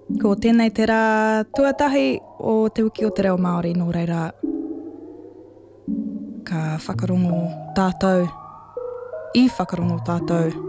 Ko tēnei te rā tuatahi o te wiki o te reo Māori, nō reira ka whakarongo tātou, i whakarongo tātou